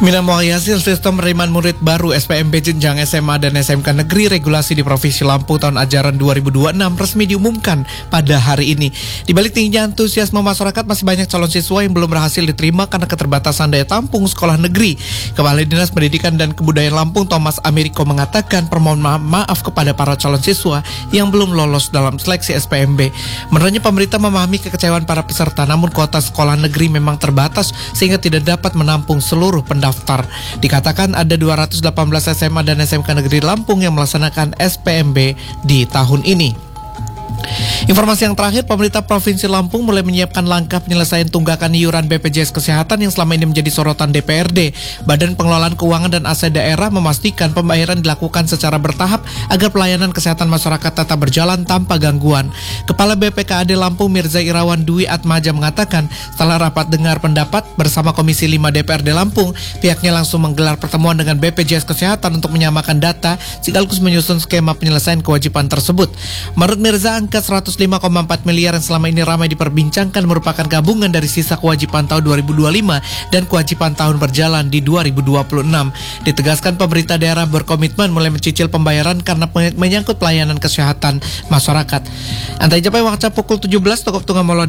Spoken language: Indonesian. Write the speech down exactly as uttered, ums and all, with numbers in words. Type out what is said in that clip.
Minamo hasil sistem penerimaan murid baru S P M B jenjang S M A dan S M K Negeri Regulasi di Provinsi Lampung tahun ajaran dua ribu dua puluh enam resmi diumumkan pada hari ini. Di balik tingginya antusiasme masyarakat, masih banyak calon siswa yang belum berhasil diterima karena keterbatasan daya tampung sekolah negeri. Kepala Dinas Pendidikan dan Kebudayaan Lampung Thomas Ameriko mengatakan permohonan maaf kepada para calon siswa yang belum lolos dalam seleksi S P M B. Menurutnya pemerintah memahami kekecewaan para peserta, namun kuota sekolah negeri memang terbatas sehingga tidak dapat menampung seluruh pendaftar. Dikatakan ada dua ratus delapan belas S M A dan S M K Negeri Lampung yang melaksanakan S P M B di tahun ini. Informasi yang terakhir, pemerintah Provinsi Lampung mulai menyiapkan langkah penyelesaian tunggakan iuran B P J S Kesehatan yang selama ini menjadi sorotan D P R D. Badan Pengelolaan Keuangan dan Aset Daerah memastikan pembayaran dilakukan secara bertahap agar pelayanan kesehatan masyarakat tetap berjalan tanpa gangguan. Kepala B P K A D Lampung Mirza Irawan Dwi Atmaja mengatakan, setelah rapat dengar pendapat bersama Komisi lima D P R D Lampung, pihaknya langsung menggelar pertemuan dengan B P J S Kesehatan untuk menyamakan data sekaligus menyusun skema penyelesaian kewajiban tersebut. Menurut Mirza, angka seratus lima koma empat miliar yang selama ini ramai diperbincangkan merupakan gabungan dari sisa kewajiban tahun dua ribu dua puluh lima dan kewajiban tahun berjalan di dua ribu dua puluh enam. Ditegaskan pemerintah daerah berkomitmen mulai mencicil pembayaran karena menyangkut pelayanan kesehatan masyarakat. Antai Japai waktu pukul tujuh belas, Tokop Tunggal Molo